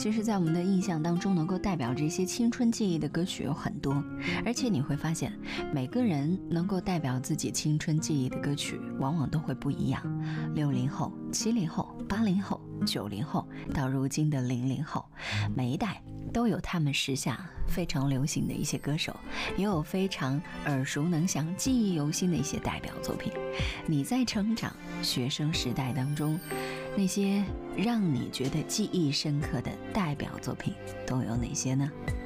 其实在我们的印象当中，能够代表这些青春记忆的歌曲有很多，而且你会发现每个人能够代表自己青春记忆的歌曲往往都会不一样。60后、70后、80后、90后到如今的00后，每一代都有他们时下非常流行的一些歌手，也有非常耳熟能详、记忆犹新的一些代表作品。你在成长学生时代当中，那些让你觉得记忆深刻的代表作品都有哪些呢？